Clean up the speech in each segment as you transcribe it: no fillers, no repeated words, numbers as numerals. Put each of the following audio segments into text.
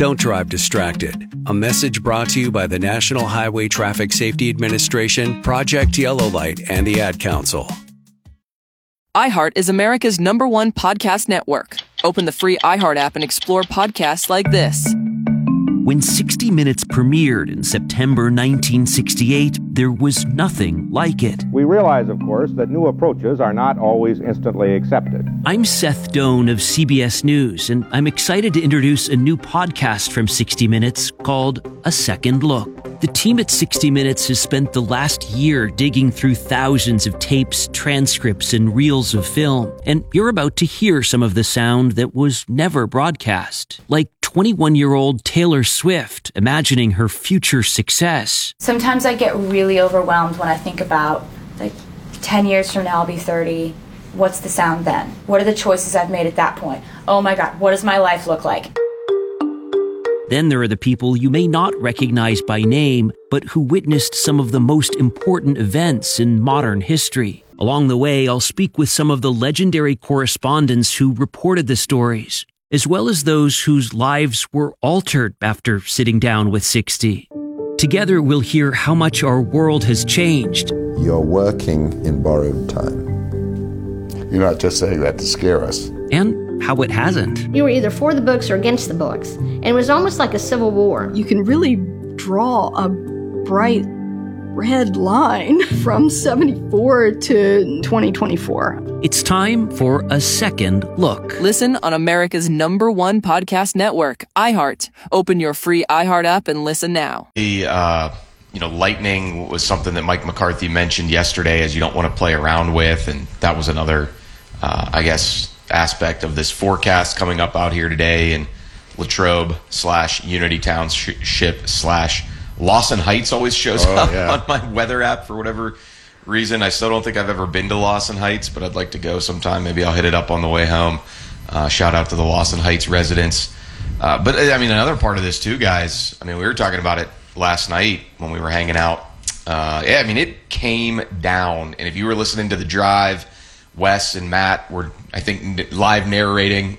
Don't drive distracted. A message brought to you by the National Highway Traffic Safety Administration, Project Yellow Light, and the Ad Council. iHeart is America's #1 podcast network. Open the free iHeart app and explore podcasts like this. When 60 Minutes premiered in September 1968, there was nothing like it. We realize, of course, that new approaches are not always instantly accepted. I'm Seth Doan of CBS News, and I'm excited to introduce a new podcast from 60 Minutes called A Second Look. The team at 60 Minutes has spent the last year digging through thousands of tapes, transcripts, and reels of film, and you're about to hear some of the sound that was never broadcast, like 21-year-old Taylor Swift imagining her future success. Sometimes I get really overwhelmed when I think about, 10 years from now I'll be 30. What's the sound then? What are the choices I've made at that point? Oh my God, what does my life look like? Then there are the people you may not recognize by name, but who witnessed some of the most important events in modern history. Along the way, I'll speak with some of the legendary correspondents who reported the stories, as well as those whose lives were altered after sitting down with 60. Together, we'll hear how much our world has changed. You're working in borrowed time. You're not just saying that to scare us. And how it hasn't. You were either for the books or against the books, and it was almost like a civil war. You can really draw a bright red line from 74 to 2024. It's time for A Second Look. Listen on America's #1 podcast network, iHeart. Open your free iHeart app and listen now. Lightning was something that Mike McCarthy mentioned yesterday as you don't want to play around with, and that was another, aspect of this forecast coming up out here today in Latrobe / Unity Township / Lawson Heights always shows up on my weather app for whatever reason. I still don't think I've ever been to Lawson Heights, but I'd like to go sometime. Maybe I'll hit it up on the way home. Shout out to the Lawson Heights residents. But another part of this too, guys, we were talking about it last night when we were hanging out. It came down. And if you were listening to The Drive, Wes and Matt were, I think, live narrating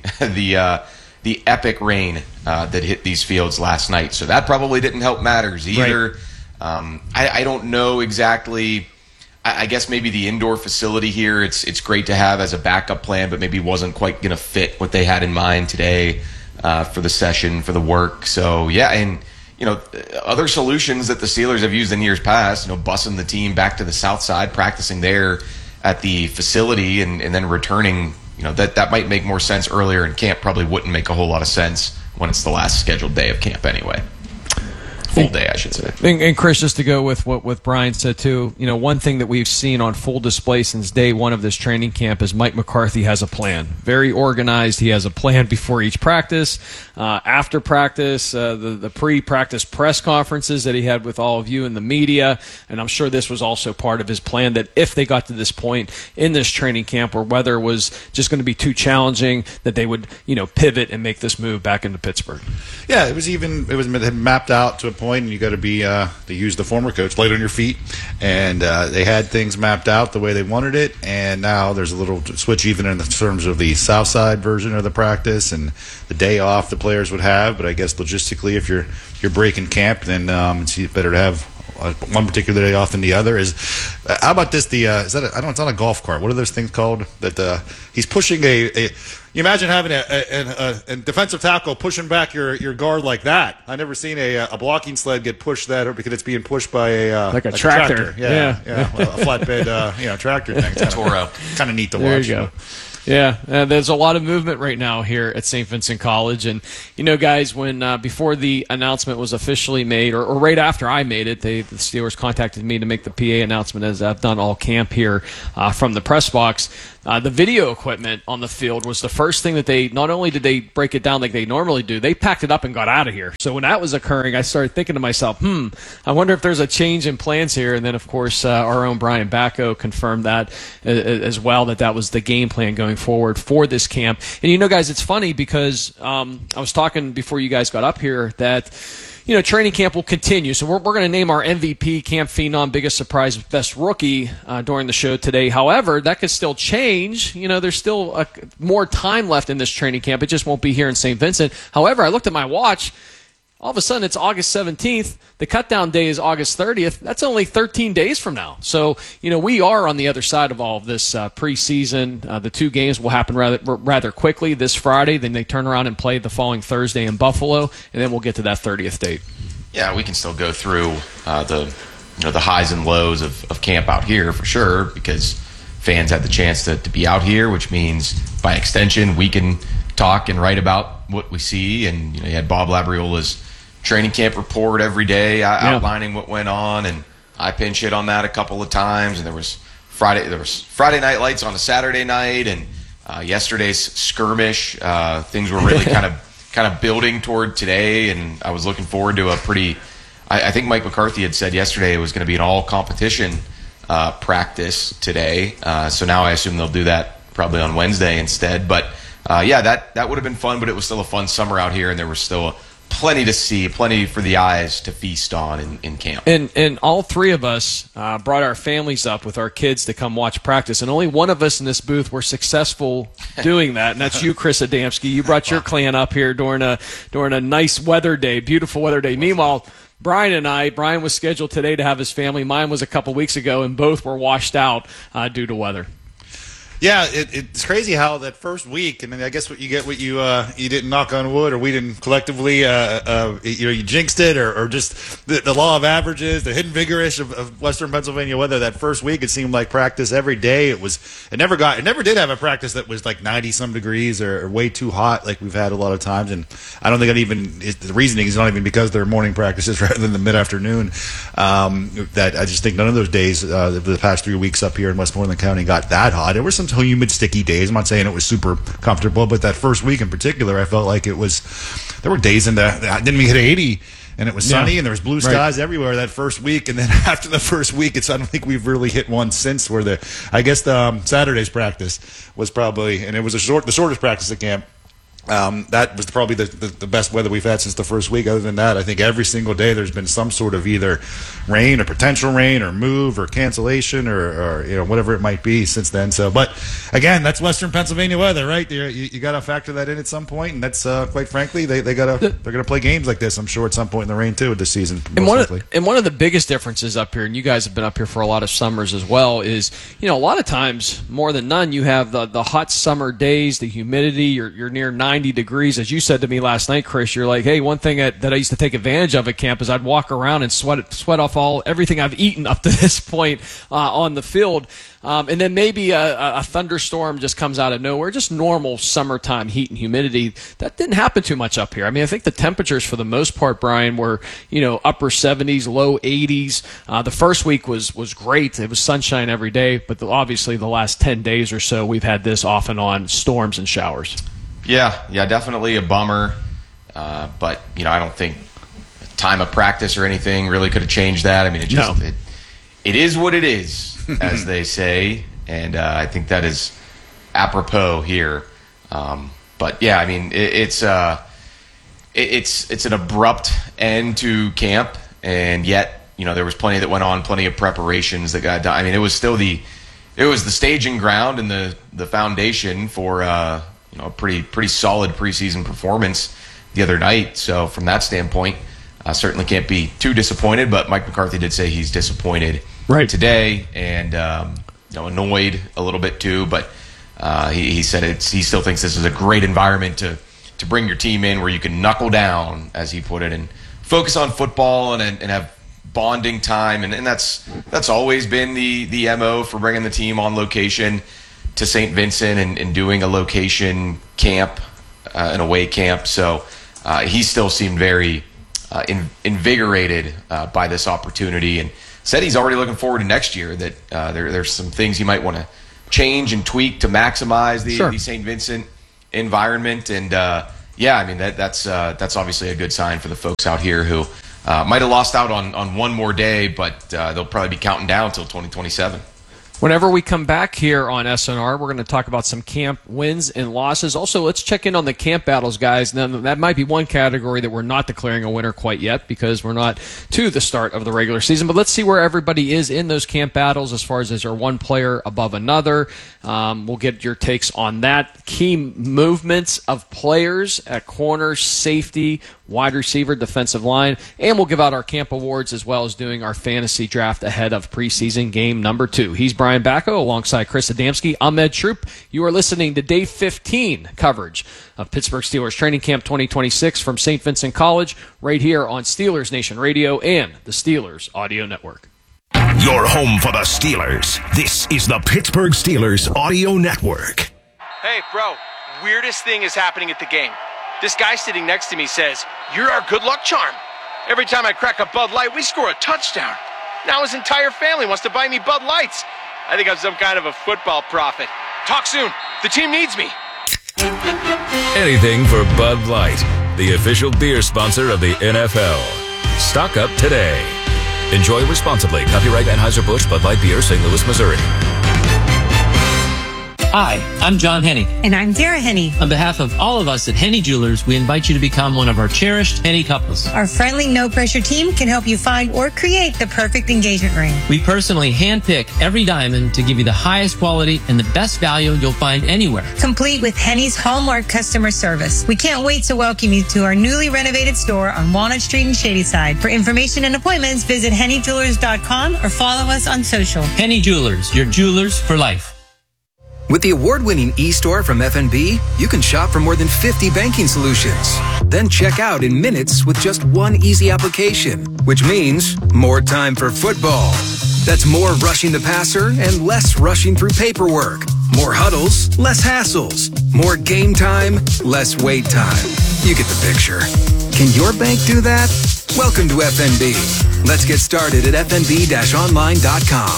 the epic rain that hit these fields last night. So that probably didn't help matters either. Right. I don't know exactly. I guess maybe the indoor facility here, it's great to have as a backup plan, but maybe wasn't quite going to fit what they had in mind today for the session, for the work. So, yeah, and other solutions that the Steelers have used in years past, busing the team back to the south side, practicing there at the facility and then returning, that might make more sense earlier in camp. Probably wouldn't make a whole lot of sense when it's the last scheduled day of camp anyway. Full day, I should say. And Chris, just to go with what Brian said too, one thing that we've seen on full display since day one of this training camp is Mike McCarthy has a plan. Very organized. He has a plan before each practice, after practice, the pre-practice press conferences that he had with all of you in the media, and I'm sure this was also part of his plan that if they got to this point in this training camp where weather was just going to be too challenging, that they would, pivot and make this move back into Pittsburgh. Yeah, it was mapped out to a point, and you got to be to use the former coach, light on your feet, and they had things mapped out the way they wanted it, and now there's a little switch even in terms of the south side version of the practice and the day off the players would have. But I guess logistically, if you're breaking camp, then it's better to have one particular day off than the other. How about this? It's on a golf cart. What are those things called? That he's pushing a you imagine having a defensive tackle pushing back your guard like that. I've never seen a blocking sled get pushed that, or because it's being pushed by a tractor. Yeah. Well, a flatbed tractor thing. Toro. Kind of neat to watch. There you go. Yeah, there's a lot of movement right now here at St. Vincent College. And, guys, when before the announcement was officially made, or right after I made it, the Steelers contacted me to make the PA announcement, as I've done all camp here from the press box. The video equipment on the field was the first thing that they, not only did they break it down like they normally do, they packed it up and got out of here. So when that was occurring, I started thinking to myself, I wonder if there's a change in plans here. And then, of course, our own Brian Bacco confirmed that as well, that was the game plan going forward for this camp. And, guys, it's funny because I was talking before you guys got up here that training camp will continue. So we're going to name our MVP, Camp Phenom, biggest surprise, best rookie during the show today. However, that could still change. There's still more time left in this training camp. It just won't be here in St. Vincent. However, I looked at my watch. All of a sudden, it's August 17th. The cutdown day is August 30th. That's only 13 days from now. So, we are on the other side of all of this preseason. The 2 games will happen rather quickly this Friday. Then they turn around and play the following Thursday in Buffalo, and then we'll get to that 30th date. Yeah, we can still go through the highs and lows of camp out here for sure, because fans had the chance to be out here, which means by extension we can talk and write about what we see. And you had Bob Labriola's training camp report every day outlining what went on, and I pinch hit on that a couple of times. And there was Friday night lights on a Saturday night, and yesterday's skirmish. Things were really kind of building toward today, and I was looking forward to a pretty. I think Mike McCarthy had said yesterday it was going to be an all competition practice today. So now I assume they'll do that probably on Wednesday instead. But that would have been fun, but it was still a fun summer out here, and there was still plenty to see, plenty for the eyes to feast on in camp. And all 3 of us brought our families up with our kids to come watch practice, and only one of us in this booth were successful doing that, and that's you, Chris Adamski. You brought your clan up here during a nice weather day, beautiful weather day. Meanwhile, Brian was scheduled today to have his family. Mine was a couple weeks ago, and both were washed out due to weather. Yeah, it's crazy how that first week, and I guess what you didn't knock on wood, or we didn't collectively, you jinxed it, or just the law of averages, the hidden vigorish of Western Pennsylvania weather. That first week, it seemed like practice every day. It never did have a practice that was like 90 some degrees or way too hot like we've had a lot of times. And I don't think the reasoning is not even because they're morning practices rather than the mid afternoon. That I just think none of those days the past 3 weeks up here in Westmoreland County got that hot. There were some humid, sticky days. I'm not saying it was super comfortable, but that first week in particular, I felt like there were days I didn't even hit 80, and it was sunny, and there was blue skies everywhere that first week. And then after the first week, I don't think we've really hit one since. Where the Saturday's practice was probably, and it was the shortest practice at camp. That was probably the best weather we've had since the first week. Other than that, I think every single day there's been some sort of either rain or potential rain or move or cancellation or whatever it might be since then. So, but again, that's Western Pennsylvania weather, right? You got to factor that in at some point, and that's quite frankly they're going to play games like this, I'm sure, at some point in the rain too this season. And one of the biggest differences up here, and you guys have been up here for a lot of summers as well, is a lot of times more than none you have the hot summer days, the humidity. You're near 90 degrees. As you said to me last night, Chris, you're like, hey, one thing that I used to take advantage of at camp is I'd walk around and sweat off everything I've eaten up to this point on the field. And then maybe a thunderstorm just comes out of nowhere, just normal summertime heat and humidity. That didn't happen too much up here. I mean, I think the temperatures for the most part, Brian, were, upper 70s, low 80s. The first week was great. It was sunshine every day, but obviously the last 10 days or so, we've had this off and on storms and showers. Yeah, definitely a bummer. But, I don't think time of practice or anything really could have changed that. I mean, it is what it is, as they say, and I think that is apropos here. But yeah, I mean, it's an abrupt end to camp, and yet there was plenty that went on, plenty of preparations that got done. I mean, it was the staging ground and the foundation for a pretty solid preseason performance the other night. So from that standpoint, certainly can't be too disappointed. But Mike McCarthy did say he's disappointed today, and annoyed a little bit too. But he said he still thinks this is a great environment to bring your team in, where you can knuckle down, as he put it, and focus on football and have bonding time. And that's always been the MO for bringing the team on location to St. Vincent and doing a location camp, an away camp. So he still seemed very invigorated by this opportunity, and said he's already looking forward to next year, that there's some things he might want to change and tweak to maximize the St. Vincent environment. And I mean, that's obviously a good sign for the folks out here who might have lost out on one more day, but they'll probably be counting down until 2027. Whenever we come back here on SNR, we're going to talk about some camp wins and losses. Also, let's check in on the camp battles, guys. Now, that might be one category that we're not declaring a winner quite yet because we're not to the start of the regular season. But let's see where everybody is in those camp battles as far as is there one player above another. We'll get your takes on that. Key movements of players at corner, safety, wide receiver, defensive line, and we'll give out our camp awards as well as doing our fantasy draft ahead of preseason game number 2. He's Brian Bacco alongside Chris Adamski. I'm Ed Troop. You are listening to Day 15 coverage of Pittsburgh Steelers Training Camp 2026 from St. Vincent College right here on Steelers Nation Radio and the Steelers Audio Network. Your home for the Steelers. This is the Pittsburgh Steelers Audio Network. Hey, bro, weirdest thing is happening at the game. This guy sitting next to me says, "You're our good luck charm. Every time I crack a Bud Light, we score a touchdown." Now his entire family wants to buy me Bud Lights. I think I'm some kind of a football prophet. Talk soon. The team needs me. Anything for Bud Light, the official beer sponsor of the NFL. Stock up today. Enjoy responsibly. Copyright Anheuser-Busch Bud Light Beer, St. Louis, Missouri. Hi, I'm John Henney. And I'm Dara Henney. On behalf of all of us at Henney Jewelers, we invite you to become one of our cherished Henney couples. Our friendly, no-pressure team can help you find or create the perfect engagement ring. We personally handpick every diamond to give you the highest quality and the best value you'll find anywhere. Complete with Henney's Hallmark customer service. We can't wait to welcome you to our newly renovated store on Walnut Street in Shadyside. For information and appointments, visit HenneyJewelers.com or follow us on social. Henney Jewelers, your jewelers for life. With the award-winning eStore from FNB, you can shop for more than 50 banking solutions. Then check out in minutes with just one easy application, which means more time for football. That's more rushing the passer and less rushing through paperwork. More huddles, less hassles. More game time, less wait time. You get the picture. Can your bank do that? Welcome to FNB. Let's get started at fnb-online.com.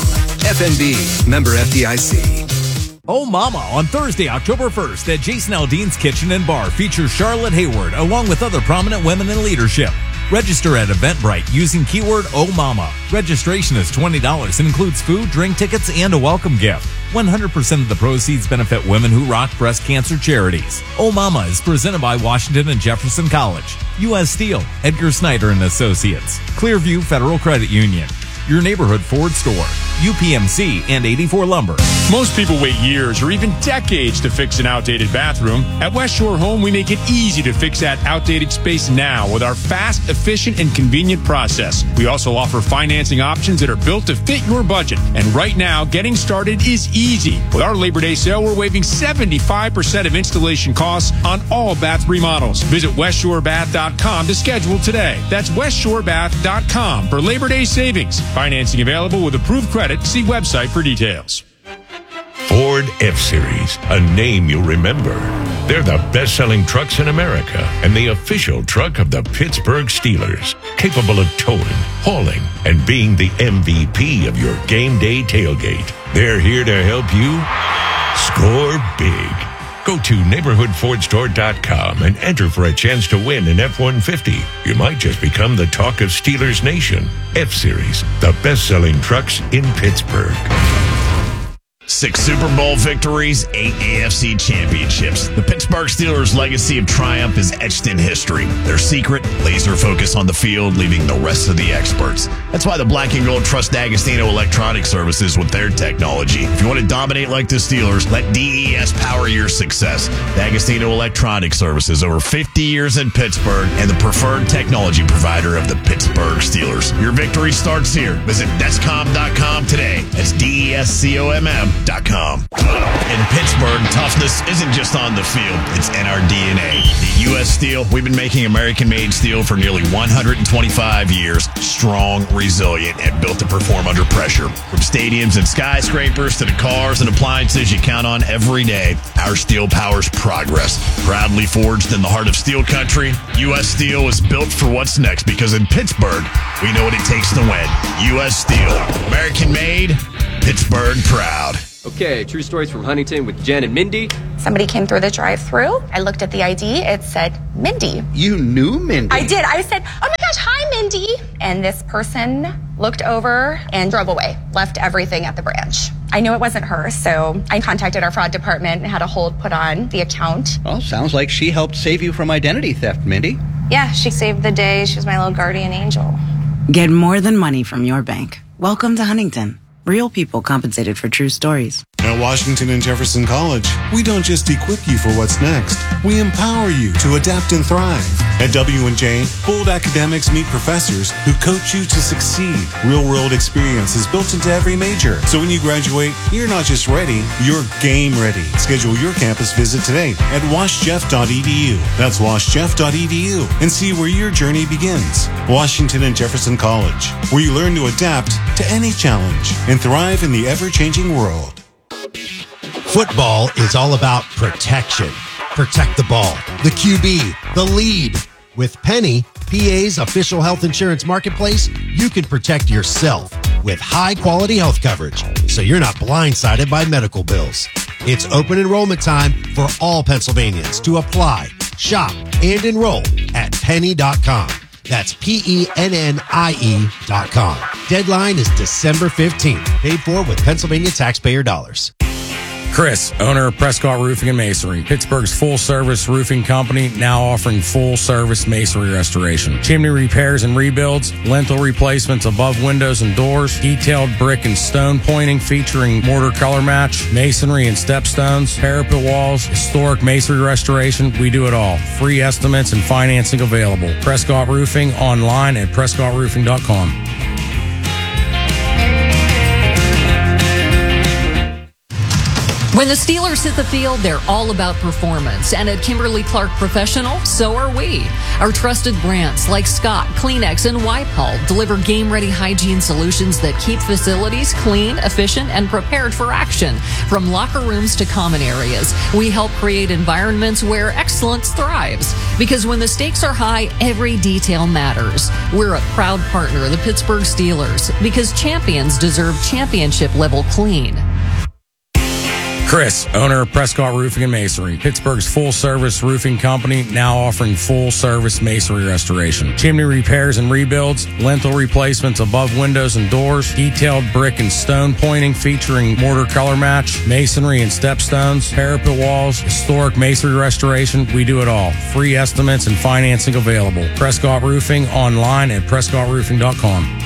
FNB, member FDIC. Oh Mama on Thursday, October 1st at Jason Aldean's Kitchen and Bar features Charlotte Hayward along with other prominent women in leadership. Register at Eventbrite using keyword Oh Mama. Registration is $20 and includes food, drink tickets, and a welcome gift. 100% of the proceeds benefit Women Who Rock breast cancer charities. Oh Mama is presented by Washington and Jefferson College, U.S. Steel, Edgar Snyder and Associates, Clearview Federal Credit Union, your neighborhood Ford store, UPMC, and 84 Lumber. Most people wait years or even decades to fix an outdated bathroom. At West Shore Home, we make it easy to fix that outdated space now with our fast, efficient, and convenient process. We also offer financing options that are built to fit your budget. And right now, getting started is easy. With our Labor Day sale, we're waiving 75% of installation costs on all bath remodels. Visit WestShoreBath.com to schedule today. That's WestShoreBath.com for Labor Day savings. Financing available with approved credit. See website for details. Ford F-Series, a name you'll remember. They're the best-selling trucks in America and the official truck of the Pittsburgh Steelers. Capable of towing, hauling, and being the MVP of your game day tailgate. They're here to help you score big. Go to neighborhoodfordstore.com and enter for a chance to win an F-150. You might just become the talk of Steelers Nation. F-Series, the best-selling trucks in Pittsburgh. 6 Super Bowl victories, 8 AFC championships. The Pittsburgh Steelers' legacy of triumph is etched in history. Their secret, laser focus on the field, leaving the rest of the experts. That's why the Black and Gold trust D'Agostino Electronic Services with their technology. If you want to dominate like the Steelers, let DES power your success. D'Agostino Electronic Services, over 50 years in Pittsburgh, and the preferred technology provider of the Pittsburgh Steelers. Your victory starts here. Visit Descom.com today. That's DESCOMM.com. In Pittsburgh, toughness isn't just on the field, it's in our DNA. At U.S. Steel, we've been making American-made steel for nearly 125 years. Strong, resilient, and built to perform under pressure. From stadiums and skyscrapers to the cars and appliances you count on every day, our steel powers progress. Proudly forged in the heart of steel country, U.S. Steel is built for what's next because in Pittsburgh, we know what it takes to win. U.S. Steel. American-made, Pittsburgh proud. Okay, true stories from Huntington with Jen and Mindy. Somebody came through the drive-thru. I looked at the ID. It said Mindy. You knew Mindy? I did. I said, oh my gosh, hi, Mindy. And this person looked over and drove away, left everything at the branch. I knew it wasn't her, so I contacted our fraud department and had a hold put on the account. Well, sounds like she helped save you from identity theft, Mindy. Yeah, she saved the day. She was my little guardian angel. Get more than money from your bank. Welcome to Huntington. Real people compensated for true stories. At Washington and Jefferson College, we don't just equip you for what's next. We empower you to adapt and thrive. At W&J, bold academics meet professors who coach you to succeed. Real-world experience is built into every major. So when you graduate, you're not just ready, you're game ready. Schedule your campus visit today at washjeff.edu. That's washjeff.edu and see where your journey begins. Washington and Jefferson College, where you learn to adapt to any challenge and thrive in the ever-changing world. Football is all about protection. Protect the ball, the QB, the lead. With Penny, PA's official health insurance marketplace, you can protect yourself with high-quality health coverage, so you're not blindsided by medical bills. It's open enrollment time for all Pennsylvanians to apply, shop, and enroll at penny.com. That's PENNIE.com. Deadline is December 15th. Paid for with Pennsylvania taxpayer dollars. Chris, owner of Prescott Roofing and Masonry, Pittsburgh's full-service roofing company, now offering full-service masonry restoration, chimney repairs and rebuilds, lintel replacements above windows and doors, detailed brick and stone pointing featuring mortar color match, masonry and stepstones, parapet walls, historic masonry restoration. We do it all. Free estimates and financing available. Prescott Roofing online at prescottroofing.com. When the Steelers hit the field, they're all about performance. And at Kimberly-Clark Professional, so are we. Our trusted brands like Scott, Kleenex, and Wipe-All deliver game-ready hygiene solutions that keep facilities clean, efficient, and prepared for action. From locker rooms to common areas, we help create environments where excellence thrives. Because when the stakes are high, every detail matters. We're a proud partner of the Pittsburgh Steelers because champions deserve championship-level clean. Chris, owner of Prescott Roofing and Masonry, Pittsburgh's full-service roofing company, now offering full-service masonry restoration, chimney repairs and rebuilds, lintel replacements above windows and doors, detailed brick and stone pointing featuring mortar color match, masonry and stepstones, parapet walls, historic masonry restoration. We do it all. Free estimates and financing available. Prescott Roofing online at prescottroofing.com.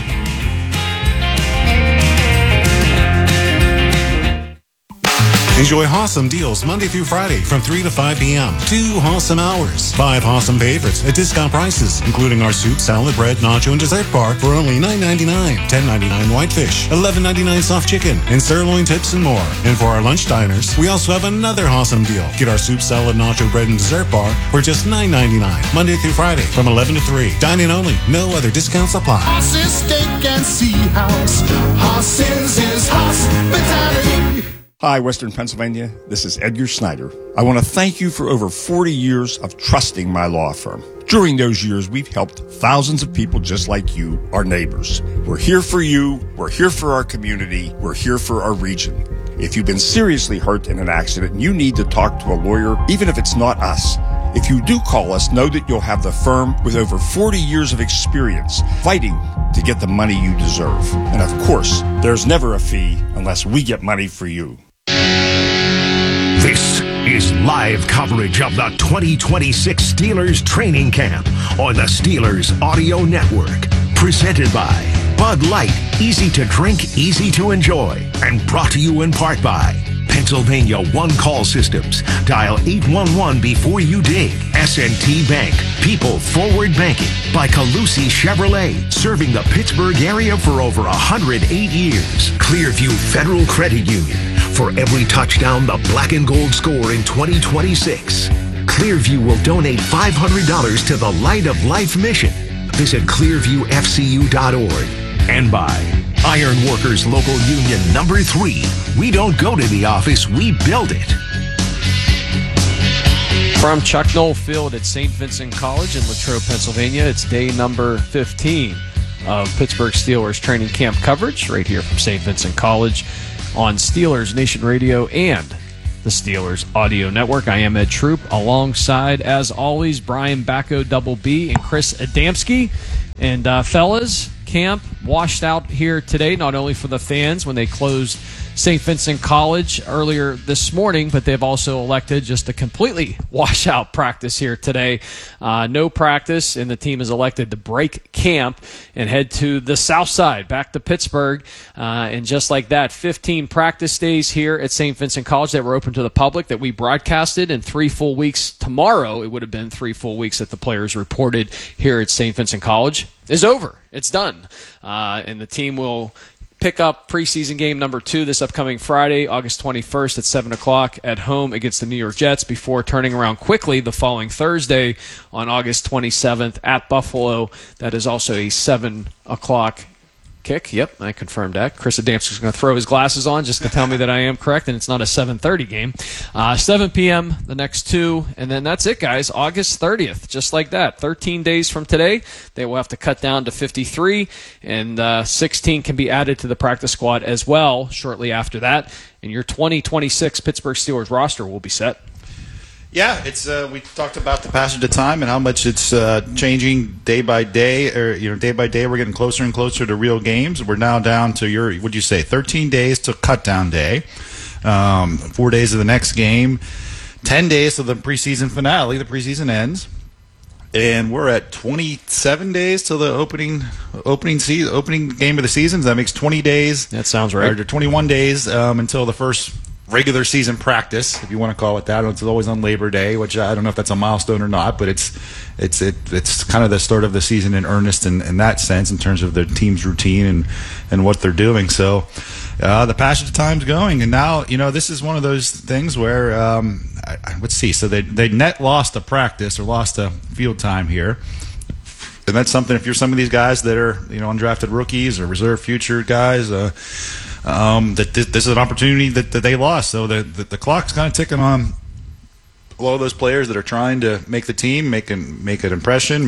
Enjoy Hossam deals Monday through Friday from 3 to 5 p.m. 2 Hossam hours. 5 Hossam favorites at discount prices, including our soup, salad, bread, nacho, and dessert bar for only $9.99. $10.99 whitefish, $11.99 soft chicken, and sirloin tips and more. And for our lunch diners, we also have another Hossam deal. Get our soup, salad, nacho, bread, and dessert bar for just $9.99. Monday through Friday from 11 to 3. Dine-in only. No other discounts apply. Hoss's Steak and Sea House. Hoss's is hospitality. Hi, Western Pennsylvania. This is Edgar Snyder. I want to thank you for over 40 years of trusting my law firm. During those years, we've helped thousands of people just like you, our neighbors. We're here for you. We're here for our community. We're here for our region. If you've been seriously hurt in an accident and you need to talk to a lawyer, even if it's not us, if you do call us, know that you'll have the firm with over 40 years of experience fighting to get the money you deserve. And of course, there's never a fee unless we get money for you. This is live coverage of the 2026 Steelers training camp on the Steelers Audio Network. Presented by Bud Light, easy to drink, easy to enjoy. And brought to you in part by Pennsylvania One Call Systems. Dial 811 before you dig. S&T Bank. People Forward Banking. By Calusi Chevrolet. Serving the Pittsburgh area for over 108 years. Clearview Federal Credit Union. For every touchdown the black and gold score in 2026, Clearview will donate $500 to the Light of Life mission. Visit clearviewfcu.org. And by Iron Workers Local Union number 3. We don't go to the office, we build it. From Chuck Noll Field at St. Vincent College in Latrobe, Pennsylvania, it's day number 15 of Pittsburgh Steelers training camp coverage right here from St. Vincent College on Steelers Nation Radio and the Steelers Audio Network. I am Ed Troop, alongside, as always, Brian Bacco, Double B, and Chris Adamski. And fellas, camp washed out here today, not only for the fans when they closed St. Vincent College earlier this morning, but they've also elected just to completely wash out practice here today. No practice, and the team has elected to break camp and head to the south side, back to Pittsburgh. And just like that, 15 practice days here at St. Vincent College that were open to the public that we broadcasted, and 3 full weeks tomorrow. It would have been 3 full weeks that the players reported here at St. Vincent College is over. It's done. And the team will pick up preseason game number 2 this upcoming Friday, August 21st at 7 o'clock at home against the New York Jets before turning around quickly the following Thursday on August 27th at Buffalo. That is also a 7 o'clock kick. Yep, I confirmed that. Chris Adamski's going to throw his glasses on just to tell me that I am correct, and it's not a 7:30 game. 7 p.m. the next 2, and then that's it, guys. August 30th, just like that. 13 days from today, they will have to cut down to 53, and 16 can be added to the practice squad as well shortly after that, and your 2026 Pittsburgh Steelers roster will be set. Yeah, it's we talked about the passage of time and how much it's changing day by day, or day by day we're getting closer and closer to real games. We're now down to what'd you say, 13 days to cut down day, 4 days of the next game, 10 days to the preseason finale. The preseason ends, and we're at 27 days till the opening game of the season. So that makes 20 days. That sounds right. Or 21 days until the first regular season practice, if you want to call it that. It's always on Labor Day, which I don't know if that's a milestone or not, but it's kind of the start of the season in earnest in that sense, in terms of the team's routine and what they're doing. So the passage of time's going, and now this is one of those things where let's see. So they net lost a practice or lost a field time here. And that's something, if you're some of these guys that are undrafted rookies or reserve future guys, that this is an opportunity that they lost. So the clock's kind of ticking on a lot of those players that are trying to make the team, make an impression,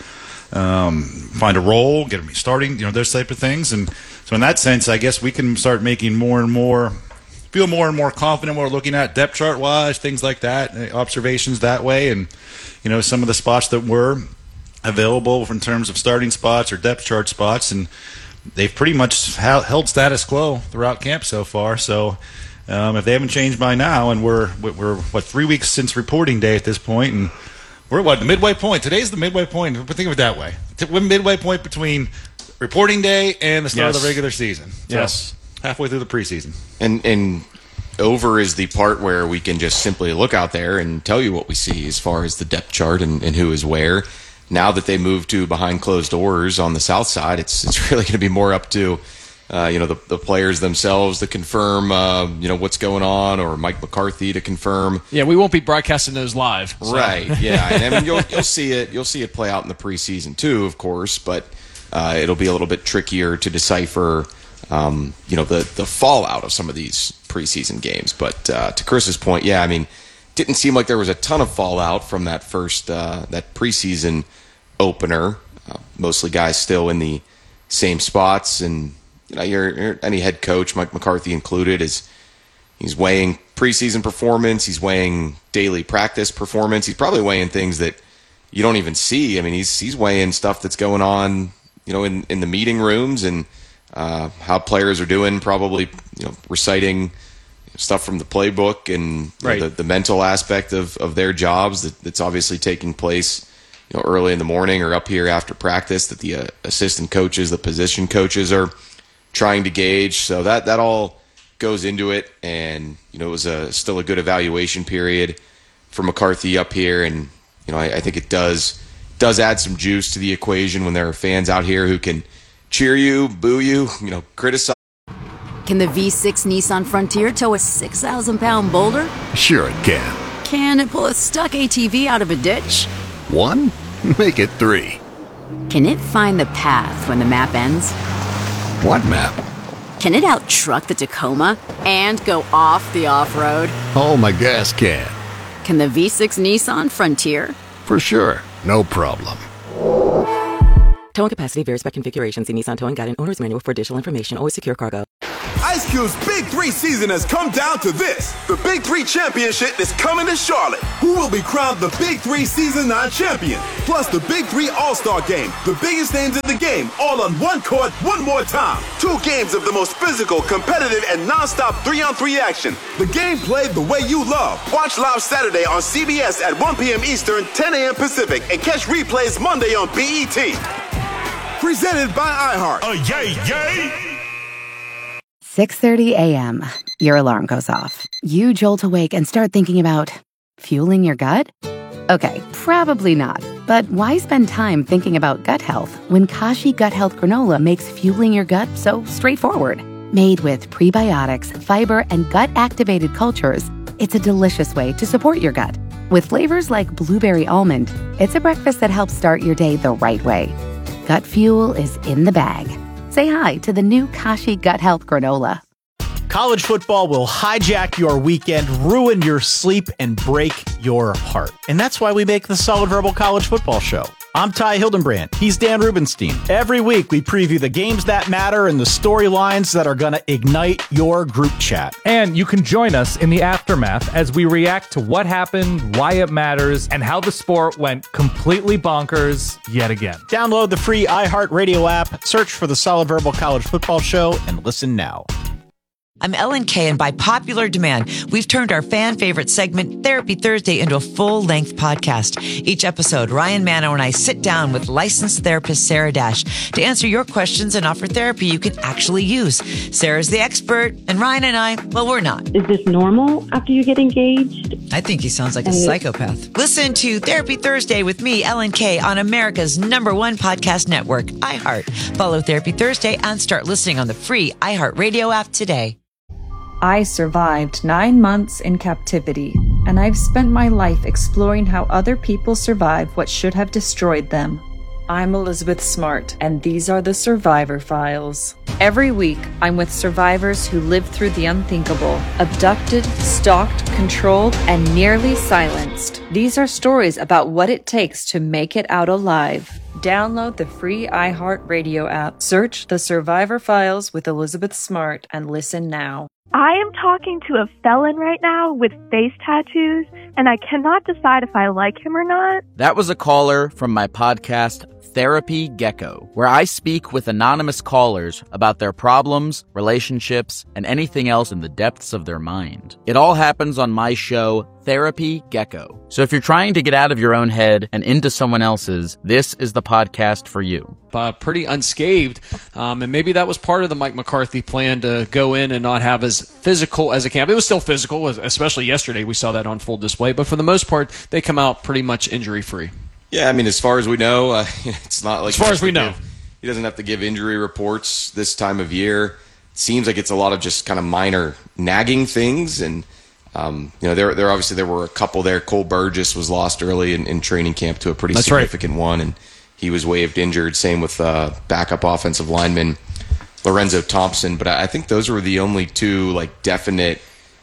find a role, get them starting, those type of things. And so in that sense, I guess we can start making feel more and more confident when we're looking at depth chart wise, things like that, observations that way, and some of the spots that were available in terms of starting spots or depth chart spots, and they've pretty much held status quo throughout camp so far. So if they haven't changed by now, and we're 3 weeks since reporting day at this point, and we're the midway point. Today's the midway point. Think of it that way. We're midway point between reporting day and the start of the regular season. So yes, halfway through the preseason. And over is the part where we can just simply look out there and tell you what we see as far as the depth chart and who is where. Now that they moved to behind closed doors on the south side, it's really going to be more up to the players themselves to confirm what's going on, or Mike McCarthy to confirm. Yeah, we won't be broadcasting those live. So. Right? Yeah, and I mean you'll see it. You'll see it play out in the preseason too, of course, but it'll be a little bit trickier to decipher. The fallout of some of these preseason games. But to Chris's point, yeah, I mean, didn't seem like there was a ton of fallout from that first that preseason opener. Mostly guys still in the same spots, and any head coach, Mike McCarthy included, he's weighing preseason performance, he's weighing daily practice performance, he's probably weighing things that you don't even see. I mean, he's weighing stuff that's going on, in the meeting rooms, and how players are doing, probably reciting stuff from the playbook, and the mental aspect of their jobs that's obviously taking place early in the morning or up here after practice, that the assistant coaches, the position coaches are trying to gauge. So that all goes into it, and it was still a good evaluation period for McCarthy up here, and I think it does add some juice to the equation when there are fans out here who can cheer you, boo you, criticize. Can the V6 Nissan Frontier tow a 6,000-pound boulder? Sure it can. Can it pull a stuck ATV out of a ditch? 1? Make it 3. Can it find the path when the map ends? What map? Can it out-truck the Tacoma and go off the off-road? Oh, my gas can. Can the V6 Nissan Frontier? For sure. No problem. Towing capacity varies by configuration. See Nissan Towing Guide and Owner's Manual for additional information. Always secure cargo. Ice Cube's Big 3 season has come down to this. The Big 3 Championship is coming to Charlotte. Who will be crowned the Big 3 Season 9 champion? Plus the Big 3 All-Star Game. The biggest names in the game, all on one court, one more time. 2 games of the most physical, competitive, and non-stop 3-on-3 action. The game played the way you love. Watch live Saturday on CBS at 1 p.m. Eastern, 10 a.m. Pacific, and catch replays Monday on BET. Presented by iHeart. Oh, yay, yay! 6:30 a.m. Your alarm goes off. You jolt awake and start thinking about fueling your gut? Okay, probably not. But why spend time thinking about gut health when Kashi Gut Health Granola makes fueling your gut so straightforward? Made with prebiotics, fiber, and gut-activated cultures, it's a delicious way to support your gut. With flavors like blueberry almond, it's a breakfast that helps start your day the right way. Gut fuel is in the bag. Say hi to the new Kashi Gut Health Granola. College football will hijack your weekend, ruin your sleep, and break your heart. And that's why we make the Solid Verbal College Football Show. I'm Ty Hildenbrand. He's Dan Rubenstein. Every week, we preview the games that matter and the storylines that are going to ignite your group chat. And you can join us in the aftermath as we react to what happened, why it matters, and how the sport went completely bonkers yet again. Download the free iHeartRadio app, search for the Solid Verbal College Football Show, and listen now. I'm Ellen Kay, and by popular demand, we've turned our fan favorite segment, Therapy Thursday, into a full-length podcast. Each episode, Ryan Mano and I sit down with licensed therapist Sarah Dash to answer your questions and offer therapy you can actually use. Sarah's the expert, and Ryan and I, well, we're not. Is this normal after you get engaged? I think he sounds like a psychopath. Listen to Therapy Thursday with me, Ellen Kay, on America's #1 podcast network, iHeart. Follow Therapy Thursday and start listening on the free iHeartRadio app today. I survived 9 months in captivity, and I've spent my life exploring how other people survive what should have destroyed them. I'm Elizabeth Smart, and these are the Survivor Files. Every week, I'm with survivors who lived through the unthinkable, abducted, stalked, controlled, and nearly silenced. These are stories about what it takes to make it out alive. Download the free iHeartRadio app, search The Survivor Files with Elizabeth Smart, and listen now. I am talking to a felon right now with face tattoos, and I cannot decide if I like him or not. That was a caller from my podcast, Therapy Gecko, where I speak with anonymous callers about their problems, relationships, and anything else in the depths of their mind. It all happens on my show, Therapy Gecko. So if you're trying to get out of your own head and into someone else's, this is the podcast for you. Pretty unscathed, and maybe that was part of the Mike McCarthy plan to go in and not have as physical as a camp. It was still physical, especially yesterday. We saw that on full display, but for the most part, they come out pretty much injury-free. Yeah, I mean, as far as we know, it's not like... As far as we know. He doesn't have to give injury reports this time of year. It seems like it's a lot of just kind of minor nagging things, and there obviously there were a couple there. Cole Burgess was lost early in training camp to a pretty significant one, and he was waived injured. Same with backup offensive lineman Lorenzo Thompson. But I think those were the only two like definite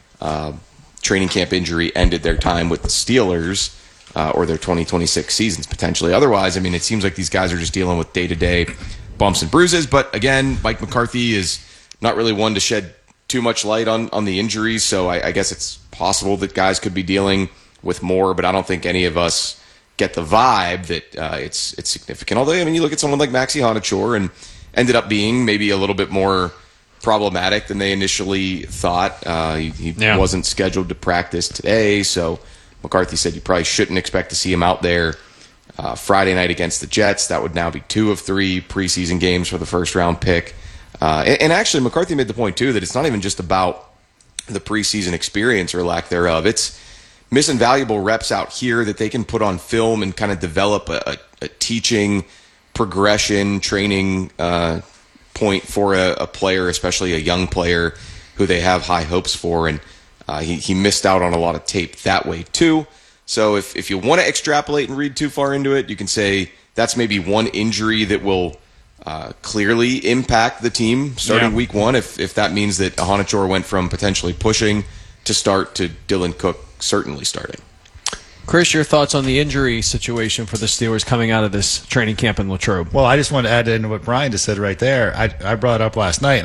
training camp injury ended their time with the Steelers or their 2026 seasons potentially. Otherwise, I mean, it seems like these guys are just dealing with day-to-day bumps and bruises. But again, Mike McCarthy is not really one to shed too much light on the injuries. So I guess it's possible that guys could be dealing with more, but I don't think any of us get the vibe that it's significant. Although, I mean, you look at someone like Maxi Honachor and ended up being maybe a little bit more problematic than they initially thought. He wasn't scheduled to practice today, so McCarthy said you probably shouldn't expect to see him out there Friday night against the Jets. That would now be 2 of 3 preseason games for the first-round pick. And actually, McCarthy made the point, too, that it's not even just about the preseason experience or lack thereof. It's missing valuable reps out here that they can put on film and kind of develop a teaching progression, training point for a player, especially a young player who they have high hopes for. And he missed out on a lot of tape that way, too. So if you want to extrapolate and read too far into it, you can say that's maybe one injury that will clearly impact the team starting week 1 if that means that Honachor went from potentially pushing to start to Dylan Cook certainly starting. Chris, your thoughts on the injury situation for the Steelers coming out of this training camp in Latrobe? Well, I just want to add into what Brian just said right there. I brought it up last night, and I'm not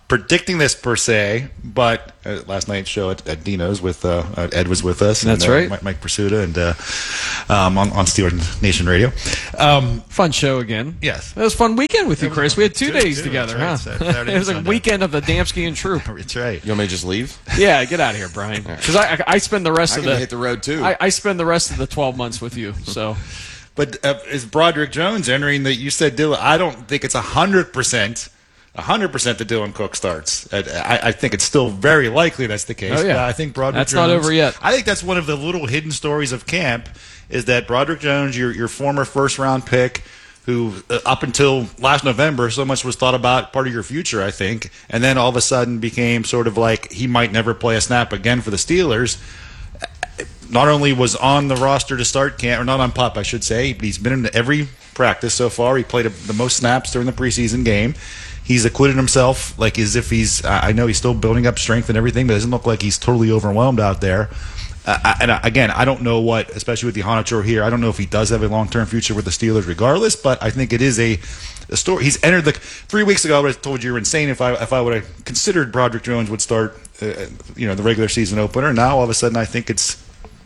predicting this per se, but last night's show at Dino's with Ed was with us. That's and, right. Mike Pursuta and on Steelers Nation Radio. Fun show again. Yes. It was a fun weekend with you, Chris. We had two days Two, together, that's huh? right. Saturday It was and a Sunday. weekend of the Damsky and Troop. That's right. You want me to just leave? Yeah, get out of here, Brian. Because I spend the rest I of can the hit the road too. I spend the rest of the 12 months with you. So, But is Broderick Jones entering that? You said Dylan. I don't think it's 100%. 100% that Dylan Cook starts. I think it's still very likely that's the case. Oh, yeah. But I think Broderick That's Jones, not over yet. I think that's one of the little hidden stories of camp is that Broderick Jones, your former first-round pick, who up until last November so much was thought about part of your future, I think, and then all of a sudden became sort of like he might never play a snap again for the Steelers. Not only was on the roster to start camp, or not on PUP, I should say, but he's been in every practice so far. He played the most snaps during the preseason game. He's acquitted himself like as if he's. I know he's still building up strength and everything, but it doesn't look like he's totally overwhelmed out there. Again, I don't know what, especially with the Honachor here, I don't know if he does have a long-term future with the Steelers regardless, but I think it is a story. He's entered 3 weeks ago, I would have told you you're insane if I would have considered Broderick Jones would start the regular season opener. Now, all of a sudden, I think it's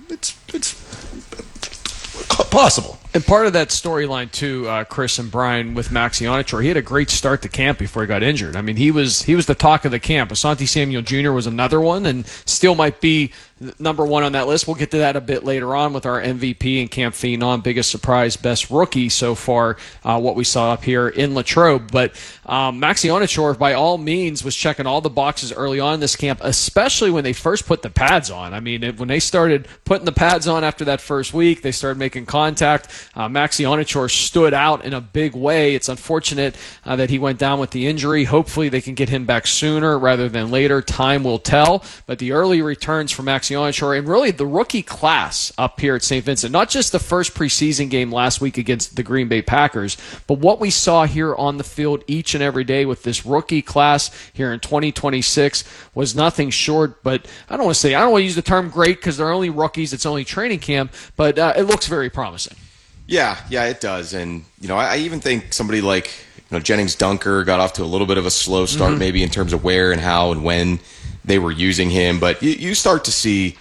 possible. and part of that storyline too, Chris and Brian, with Maxi Onachor, he had a great start to camp before he got injured. I mean, he was the talk of the camp. Asante Samuel Jr. was another one, and still might be number one on that list. We'll get to that a bit later on with our MVP and camp phenom, biggest surprise, best rookie so far, what we saw up here in Latrobe. But Maxi Onachor, by all means, was checking all the boxes early on in this camp, especially when they first put the pads on. I mean, when they started putting the pads on after that first week, they started making contact. Maxi Onachor stood out in a big way. It's unfortunate that he went down with the injury. Hopefully they can get him back sooner rather than later. Time will tell. But the early returns for Maxi Onachor, and really the rookie class up here at St. Vincent, not just the first preseason game last week against the Green Bay Packers, but what we saw here on the field each and every day with this rookie class here in 2026 was nothing short. But I don't want to use the term great because they're only rookies. It's only training camp, but it looks very promising. Yeah, it does. And, I even think somebody like, Jennings Dunker got off to a little bit of a slow start, maybe in terms of where and how and when they were using him. But you start to see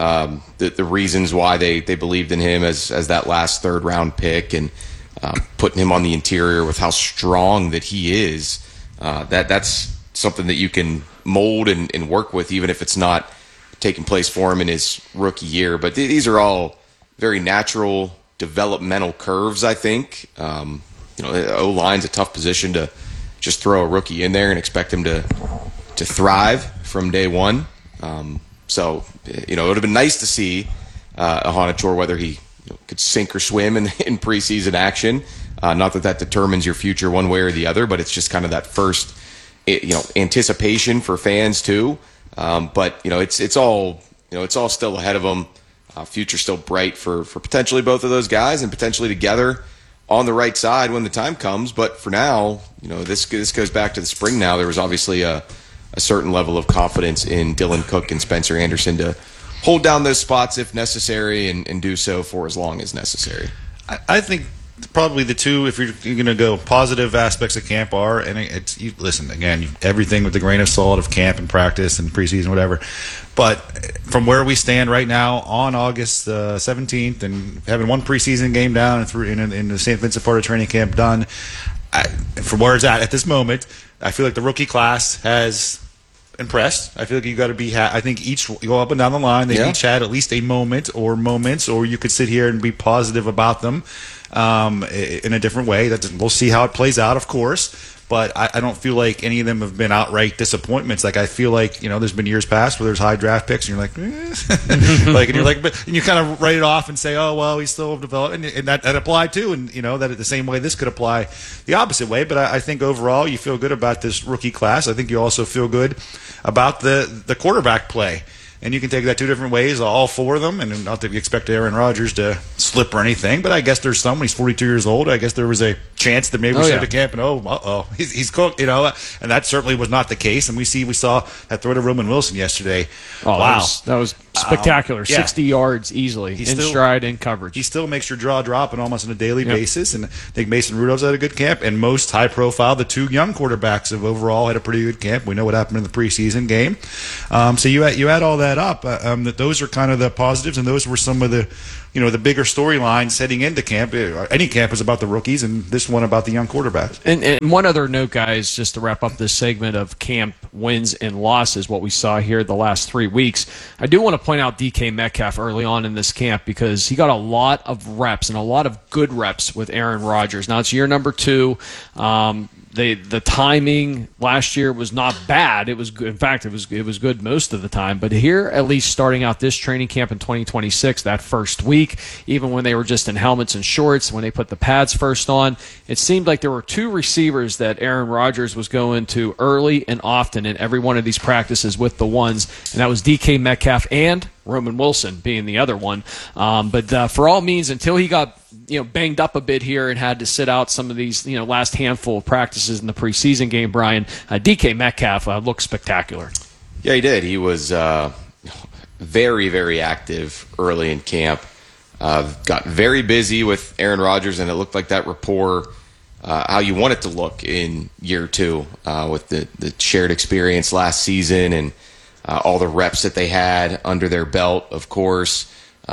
the reasons why they believed in him as that last third-round pick, and putting him on the interior with how strong that he is. That's something that you can mold and work with, even if it's not taking place for him in his rookie year. But these are all very natural developmental curves, I think. O-line's a tough position to just throw a rookie in there and expect him to thrive from day one. So it would have been nice to see a Honachor, whether he could sink or swim in preseason action. Not that determines your future one way or the other, but it's just kind of that first anticipation for fans too. But it's all still ahead of them. Future still bright for potentially both of those guys, and potentially together on the right side when the time comes. But for now, this goes back to the spring now. There was obviously a certain level of confidence in Dylan Cook and Spencer Anderson to hold down those spots if necessary, and do so for as long as necessary. I think probably the two, if you're going to go positive aspects of camp are, and listen, again, everything with the grain of salt of camp and practice and preseason, whatever. But from where we stand right now on August 17th, and having one preseason game down and through in the St. Vincent part of training camp done, from where it's at this moment, I feel like the rookie class has impressed. I feel like you got to be. I think each you go up and down the line. They each had at least a moment or moments, or you could sit here and be positive about them in a different way. We'll see how it plays out, of course. But I don't feel like any of them have been outright disappointments. Like I feel like there's been years past where there's high draft picks, and you're like, and you kind of write it off and say, oh well, he's still developing, and that applied too, and that the same way this could apply the opposite way. But I think overall you feel good about this rookie class. I think you also feel good about the quarterback play. And you can take that two different ways, all four of them, and not that we expect Aaron Rodgers to slip or anything, but I guess there's some. When he's 42 years old, I guess there was a chance that maybe we started camp and he's cooked, and that certainly was not the case. And we saw that throw to Roman Wilson yesterday. Oh, wow, that was Spectacular. Yeah. 60 yards easily in stride and coverage. He still makes your jaw drop and almost on a daily basis. And I think Mason Rudolph's had a good camp. And most high profile, the two young quarterbacks have overall had a pretty good camp. We know what happened in the preseason game. So you add all that up. That those are kind of the positives, and those were some of the the bigger storylines heading into camp. Any camp is about the rookies, and this one about the young quarterbacks. And one other note, guys, just to wrap up this segment of camp wins and losses, what we saw here the last 3 weeks. I do want to point out DK Metcalf early on in this camp because he got a lot of reps and a lot of good reps with Aaron Rodgers. Now it's year number 2. The timing last year was not bad. It was good. In fact, it was good most of the time. But here, at least starting out this training camp in 2026, that first week, even when they were just in helmets and shorts, when they put the pads first on, it seemed like there were 2 receivers that Aaron Rodgers was going to early and often in every one of these practices with the ones, and that was DK Metcalf and Roman Wilson being the other one. But for all means, until he got banged up a bit here and had to sit out some of these last handful of practices in the preseason game, Brian, DK Metcalf looked spectacular. Yeah, he did. He was very, very active early in camp. Got very busy with Aaron Rodgers, and it looked like that rapport, how you want it to look in year 2 with the shared experience last season and all the reps that they had under their belt, of course.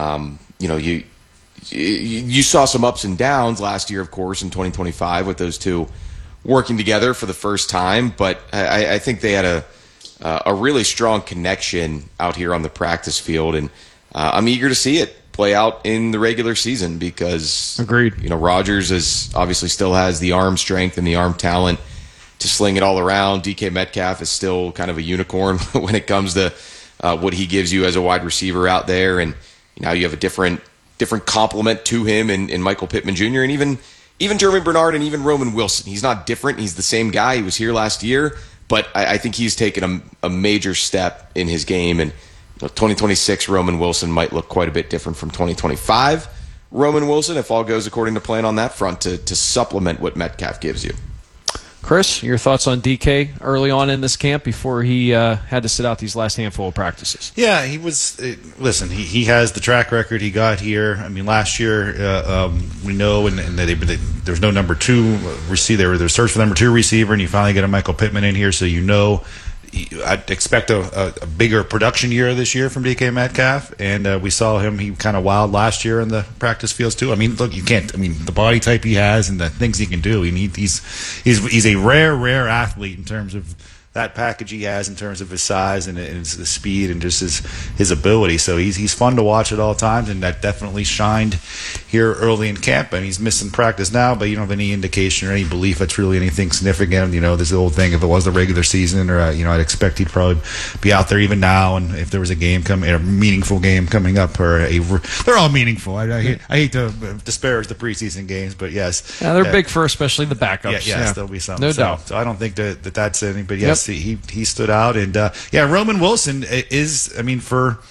You saw some ups and downs last year, of course, in 2025 with those 2 working together for the first time. But I think they had a really strong connection out here on the practice field. And I'm eager to see it play out in the regular season because agreed. Rodgers obviously still has the arm strength and the arm talent to sling it all around. DK Metcalf is still kind of a unicorn when it comes to what he gives you as a wide receiver out there. And now you have a different complement to him in Michael Pittman Jr. and even German Bernard and even Roman Wilson. He's not different. He's the same guy. He was here last year, but I think he's taken a major step in his game. And 2026 Roman Wilson might look quite a bit different from 2025 Roman Wilson if all goes according to plan on that front to supplement what Metcalf gives you. Chris, your thoughts on DK early on in this camp before he had to sit out these last handful of practices? Yeah, he was. Listen, he has the track record he got here. I mean, last year we know, and there's no number 2 receiver. There's search for number 2 receiver, and you finally get a Michael Pittman in here, so I'd expect a bigger production year this year from DK Metcalf, and we saw him. He kind of wild last year in the practice fields too. I mean, look, you can't. I mean, the body type he has and the things he can do. He's a rare athlete in terms of that package he has in terms of his size and his speed and just his ability. So he's fun to watch at all times, and that definitely shined here early in camp. And he's missing practice now, but you don't have any indication or any belief that's really anything significant. There's the old thing, if it was the regular season, or I'd expect he'd probably be out there even now. And if there was a meaningful game coming up, they're all meaningful. I hate to disparage the preseason games, but yes, they're big for especially the backups. Yes, there'll be something. No doubt. So I don't think that's anybody. Yes. He stood out, and Roman Wilson is. I mean,